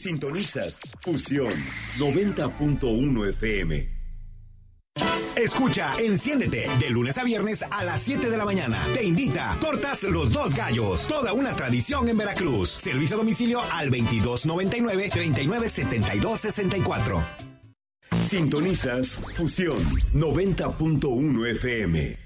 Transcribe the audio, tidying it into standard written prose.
Sintonizas Fusión 90.1 FM. Escucha Enciéndete de lunes a viernes a las 7 de la mañana. Te invita Tortas Los Dos Gallos, toda una tradición en Veracruz. Servicio a domicilio al 2299-397264. Sintonizas Fusión 90.1 FM.